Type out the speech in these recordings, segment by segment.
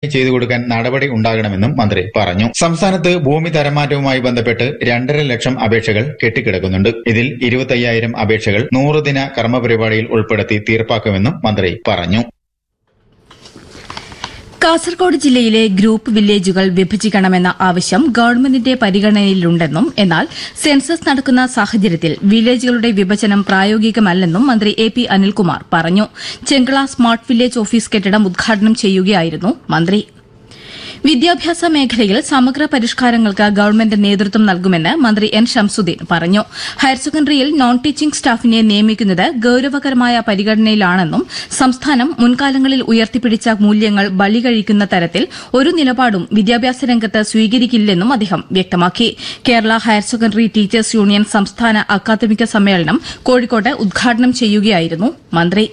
ചെയ്തു കൊടുക്കാൻ നടപടി ഉണ്ടാകണമെന്നും മന്ത്രി പറഞ്ഞു. സംസ്ഥാനത്ത് ഭൂമി തരംമാറ്റവുമായി ബന്ധപ്പെട്ട് 2.5 ലക്ഷം അപേക്ഷകൾ കെട്ടിക്കിടക്കുന്നുണ്ട്. ഇതിൽ 25,000 അപേക്ഷകൾ 100 ദിന കർമ്മപരിപാടിയിൽ ഉൾപ്പെടുത്തി തീർപ്പാക്കുമെന്നും മന്ത്രി പറഞ്ഞു. കാസർകോട് ജില്ലയിലെ ഗ്രൂപ്പ് വില്ലേജുകൾ വിഭജിക്കണമെന്ന ആവശ്യം ഗവൺമെന്റിന്റെ പരിഗണനയിലുണ്ടെന്നും എന്നാൽ സെൻസസ് നടക്കുന്ന സാഹചര്യത്തിൽ വില്ലേജുകളുടെ വിഭജനം പ്രായോഗികമല്ലെന്നും മന്ത്രി എ.പി. അനിൽകുമാർ പറഞ്ഞു. ചെങ്കള സ്മാർട്ട് വില്ലേജ് ഓഫീസ് കെട്ടിടം ഉദ്ഘാടനം ചെയ്യുകയായിരുന്നു മന്ത്രി. വിദ്യാഭ്യാസ മേഖലയിൽ സമഗ്ര പരിഷ്കാരങ്ങൾക്ക് ഗവൺമെന്റ് നേതൃത്വം നൽകുമെന്ന് മന്ത്രി എൻ ഷംസുദ്ദീൻ പറഞ്ഞു. ഹയർ സെക്കൻഡറിയിൽ നോൺ ടീച്ചിംഗ് സ്റ്റാഫിനെ നിയമിക്കുന്നത് ഗൌരവകരമായ പരിഗണനയിലാണെന്നും സംസ്ഥാനം മുൻകാലങ്ങളിൽ ഉയർത്തിപ്പിടിച്ച മൂല്യങ്ങൾ ബലികഴിക്കുന്ന തരത്തിൽ ഒരു നിലപാടും വിദ്യാഭ്യാസ രംഗത്ത് സ്വീകരിക്കില്ലെന്നും അദ്ദേഹം വ്യക്തമാക്കി. Kerala higher secondary teachers union സംസ്ഥാന അക്കാദമിക സമ്മേളനം കോഴിക്കോട്ട് ഉദ്ഘാടനം ചെയ്യുകയായിരുന്നു മന്ത്രി.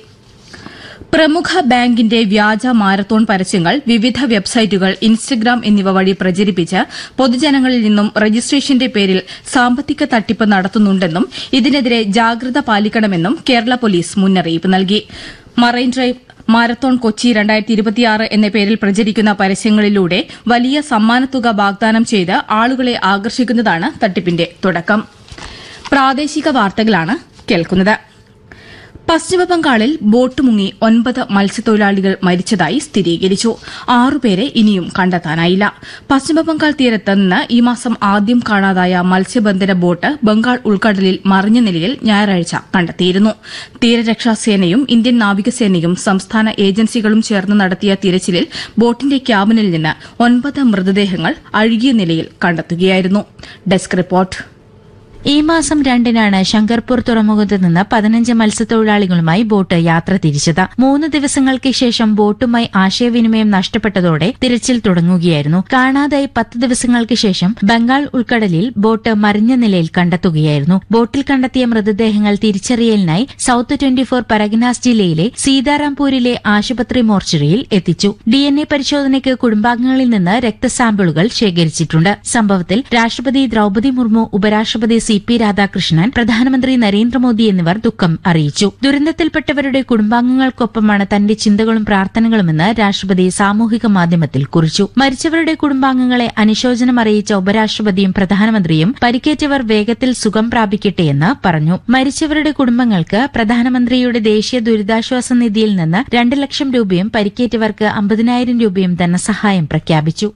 പ്രമുഖ ബാങ്കിന്റെ വ്യാജ മാരത്തോൺ പരസ്യങ്ങൾ വിവിധ വെബ്സൈറ്റുകൾ, ഇൻസ്റ്റഗ്രാം എന്നിവ വഴി പ്രചരിപ്പിച്ച് പൊതുജനങ്ങളിൽ നിന്നും രജിസ്ട്രേഷന്റെ പേരിൽ സാമ്പത്തിക തട്ടിപ്പ് നടത്തുന്നുണ്ടെന്നും ഇതിനെതിരെ ജാഗ്രത പാലിക്കണമെന്നും കേരള പോലീസ് മുന്നറിയിപ്പ് നൽകി. മറൈൻ ഡ്രൈവ് മാരത്തോൺ കൊച്ചി 2026 എന്ന പേരിൽ പ്രചരിക്കുന്ന പരസ്യങ്ങളിലൂടെ വലിയ സമ്മാനത്തുക വാഗ്ദാനം ചെയ്ത് ആളുകളെ ആകർഷിക്കുന്നതാണ് തട്ടിപ്പിന്റെ തുടക്കം. പ്രാദേശിക വാർത്തകളാണ് കേൾക്കുന്നത്. പശ്ചിമബംഗാളിൽ ബോട്ട് മുങ്ങി 9 മത്സ്യത്തൊഴിലാളികൾ മരിച്ചതായി സ്ഥിരീകരിച്ചു. 6 പേരെ ഇനിയും കണ്ടെത്താനായില്ല. പശ്ചിമബംഗാൾ തീരത്ത് നിന്ന് ഈ മാസം ആദ്യം കാണാതായ മത്സ്യബന്ധന ബോട്ട് ബംഗാൾ ഉൾക്കടലിൽ മറിഞ്ഞ നിലയിൽ ഞായറാഴ്ച കണ്ടെത്തിയിരുന്നു. തീരരക്ഷാസേനയും ഇന്ത്യൻ നാവികസേനയും സംസ്ഥാന ഏജൻസികളും ചേർന്ന് നടത്തിയ തിരച്ചിലിൽ ബോട്ടിന്റെ ക്യാബിനിൽ നിന്ന് 9 മൃതദേഹങ്ങൾ അഴുകിയ നിലയിൽ കണ്ടെത്തുകയായിരുന്നു. Desk report. ഈ മാസം 2-നാണ് ശങ്കർപൂർ തുറമുഖത്ത് നിന്ന് 15 മത്സ്യത്തൊഴിലാളികളുമായി ബോട്ട് യാത്ര തിരിച്ചത്. 3 ദിവസങ്ങൾക്ക് ശേഷം ബോട്ടുമായി ആശയവിനിമയം നഷ്ടപ്പെട്ടതോടെ തിരച്ചിൽ തുടങ്ങുകയായിരുന്നു. കാണാതായി 10 ദിവസങ്ങൾക്ക് ശേഷം ബംഗാൾ ഉൾക്കടലിൽ ബോട്ട് മറിഞ്ഞ നിലയിൽ കണ്ടെത്തുകയായിരുന്നു. ബോട്ടിൽ കണ്ടെത്തിയ മൃതദേഹങ്ങൾ തിരിച്ചറിയലിനായി സൌത്ത് 24 പരഗനാസ് ജില്ലയിലെ സീതാറാംപൂരിലെ ആശുപത്രി മോർച്ചറിയിൽ എത്തിച്ചു. DNA പരിശോധനയ്ക്ക് കുടുംബാംഗങ്ങളിൽ നിന്ന് രക്തസാമ്പിളുകൾ ശേഖരിച്ചിട്ടുണ്ട്. സംഭവത്തിൽ രാഷ്ട്രപതി ദ്രൌപദി മുർമു, ഉപരാഷ്ട്രപതി CP രാധാകൃഷ്ണൻ, പ്രധാനമന്ത്രി നരേന്ദ്രമോദി എന്നിവർ ദുഃഖം അറിയിച്ചു. ദുരന്തത്തിൽപ്പെട്ടവരുടെ കുടുംബാംഗങ്ങൾക്കൊപ്പമാണ് തന്റെ ചിന്തകളും പ്രാർത്ഥനകളുമെന്ന് രാഷ്ട്രപതി സാമൂഹിക മാധ്യമത്തിൽ കുറിച്ചു. മരിച്ചവരുടെ കുടുംബാംഗങ്ങളെ അനുശോചനം അറിയിച്ച ഉപരാഷ്ട്രപതിയും പ്രധാനമന്ത്രിയും പരിക്കേറ്റവർ വേഗത്തിൽ സുഖം പ്രാപിക്കട്ടെയെന്ന് പറഞ്ഞു. മരിച്ചവരുടെ കുടുംബങ്ങൾക്ക് പ്രധാനമന്ത്രിയുടെ ദേശീയ ദുരിതാശ്വാസ നിധിയിൽ നിന്ന് 2 ലക്ഷം രൂപയും പരിക്കേറ്റവർക്ക് 50,000 രൂപയും ധനസഹായം പ്രഖ്യാപിച്ചു.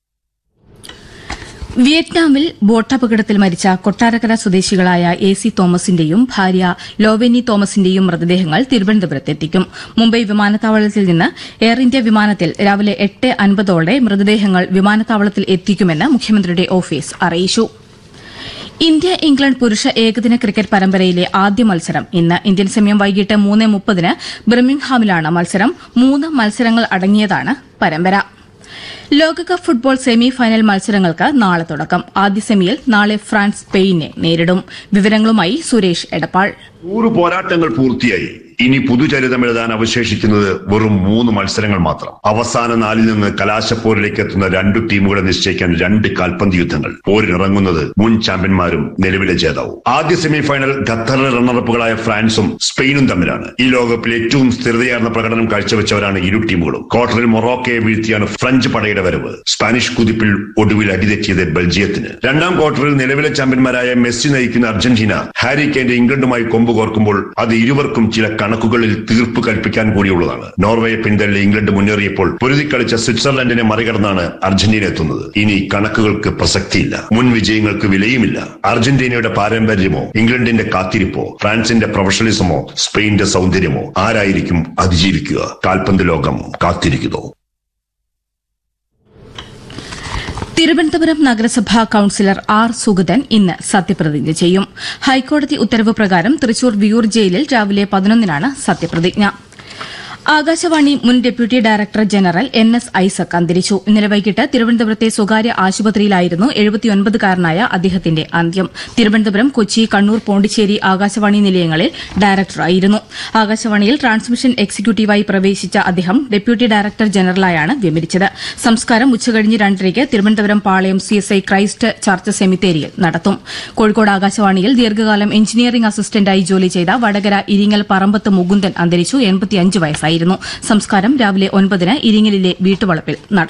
വിയറ്റ്നാമിൽ ബോട്ടപകടത്തിൽ മരിച്ച കൊട്ടാരക്കര സ്വദേശികളായ AC തോമസിന്റെയും ഭാര്യ ലോവേനി തോമസിന്റെയും മൃതദേഹങ്ങൾ തിരുവനന്തപുരത്തെത്തിക്കും. മുംബൈ വിമാനത്താവളത്തിൽ നിന്ന് എയർ ഇന്ത്യ വിമാനത്തിൽ രാവിലെ 8:50 മൃതദേഹങ്ങൾ വിമാനത്താവളത്തിൽ എത്തിക്കുമെന്ന് മുഖ്യമന്ത്രിയുടെ ഓഫീസ് അറിയിച്ചു. ഇന്ത്യ ഇംഗ്ലണ്ട് പുരുഷ ഏകദിന ക്രിക്കറ്റ് പരമ്പരയിലെ ആദ്യ മത്സരം ഇന്ന്. ഇന്ത്യൻ സമയം വൈകിട്ട് 3:30 ബിർമിംഗ്ഹാമിലാണ് മത്സരം. 3 മത്സരങ്ങൾ അടങ്ങിയതാണ് പരമ്പര. ലോകകപ്പ് ഫുട്ബോൾ സെമി ഫൈനൽ മത്സരങ്ങൾക്ക് നാളെ തുടക്കം. ആദ്യ സെമിയിൽ നാളെ ഫ്രാൻസ് സ്പെയിനെ നേരിടും. വിവരങ്ങളുമായി സുരേഷ് എടപ്പാൾ. 100 പോരാട്ടങ്ങൾ പൂർത്തിയായി. ഇനി പുതുചരിതം എഴുതാൻ അവശേഷിക്കുന്നത് വെറും 3 മത്സരങ്ങൾ മാത്രം. അവസാന 4 നിന്ന് കലാശപ്പോരിലേക്ക് എത്തുന്ന 2 ടീമുകളെ നിശ്ചയിക്കാൻ 2 കാൽപന്ത് യുദ്ധങ്ങൾ. പോരിനിറങ്ങുന്നത് മുൻ ചാമ്പ്യന്മാരും നിലവിലെ ജേതാവും. ആദ്യ സെമി ഫൈനൽ ഖത്തറിലെ റണ്ണറപ്പുകളായ ഫ്രാൻസും സ്പെയിനും തമ്മിലാണ്. ഈ ലോകകപ്പിൽ ഏറ്റവും സ്ഥിരതയാർന്ന പ്രകടനം കാഴ്ചവെച്ചവരാണ് ഇരു ടീമുകളും. ക്വാർട്ടറിൽ മൊറോക്കയെ വീഴ്ത്തിയാണ് ഫ്രഞ്ച് പടയുടെ വരവ്. സ്പാനിഷ് കുതിപ്പിൽ ഒടുവിൽ അടിതെറ്റിയത് ബെൽജിയത്തിന്. 2ാം ക്വാർട്ടറിൽ നിലവിലെ ചാമ്പ്യന്മാരായ മെസ്സി നയിക്കുന്ന അർജന്റീന ഹാരി കെയ്ന്റെ ഇംഗ്ലണ്ടുമായി കൊമ്പ് കോർക്കുമ്പോൾ അത് ഇരുവർക്കും ചില കണക്കുകളിൽ തീർപ്പ് കൽപ്പിക്കാൻ കൂടിയുള്ളതാണ്. നോർവേയെ പിന്തള്ളി ഇംഗ്ലണ്ട് മുന്നേറിയപ്പോൾ പൊരുതിക്കളിച്ച സ്വിറ്റ്സർലൻഡിനെ മറികടന്നാണ് അർജന്റീന എത്തുന്നത്. ഇനി കണക്കുകൾക്ക് പ്രസക്തിയില്ല, മുൻ വിജയങ്ങൾക്ക് വിലയുമില്ല. അർജന്റീനയുടെ പാരമ്പര്യമോ ഇംഗ്ലണ്ടിന്റെ കാത്തിരിപ്പോ ഫ്രാൻസിന്റെ പ്രൊഫഷണലിസമോ സ്പെയിന്റെ സൗന്ദര്യമോ ആരായിരിക്കും അതിജീവിക്കുക? കാൽപന്ത് ലോകം കാത്തിരിക്കുന്നു. തിരുവനന്തപുരം നഗരസഭാ കൌൺസിലർ ആർ സുഗതൻ ഇന്ന് സത്യപ്രതിജ്ഞ ചെയ്യും. ഹൈക്കോടതി ഉത്തരവ് പ്രകാരം തൃശൂർ വിയൂർ ജയിലിൽ രാവിലെ 11-നാണ് സത്യപ്രതിജ്ഞ. ആകാശവാണി മുൻ deputy director general NS Isaac അന്തരിച്ചു. ഇന്നലെ വൈകിട്ട് തിരുവനന്തപുരത്തെ സ്വകാര്യ ആശുപത്രിയിലായിരുന്നു 79-കാരനായ അദ്ദേഹത്തിന്റെ അന്ത്യം. തിരുവനന്തപുരം, കൊച്ചി, കണ്ണൂർ, പോണ്ടിച്ചേരി ആകാശവാണി നിലയങ്ങളിൽ ഡയറക്ടറായിരുന്നു. ആകാശവാണിയിൽ ട്രാൻസ്മിഷൻ എക്സിക്യൂട്ടീവായി പ്രവേശിച്ച അദ്ദേഹം ഡെപ്യൂട്ടി ഡയറക്ടർ ജനറലായാണ് വിരമിച്ചത്. സംസ്കാരം ഉച്ചകഴിഞ്ഞ് 2:30 Thiruvananthapuram Palayam CSI Christ church സെമിത്തേരിയിൽ നടത്തും. കോഴിക്കോട് ആകാശവാണിയിൽ ദീർഘകാലം എഞ്ചിനീയറിംഗ് അസിസ്റ്റന്റായി ജോലി ചെയ്ത വടകര ഇരിങ്ങൽ പറമ്പത്ത് മുകുന്ദൻ അന്തരിച്ചു. 85 വയസ്സായിരുന്നു. സംസ്കാരം രാവിലെ 9 ഇരിങ്ങലിലെ വീട്ടുവളപ്പിൽ നടക്കും.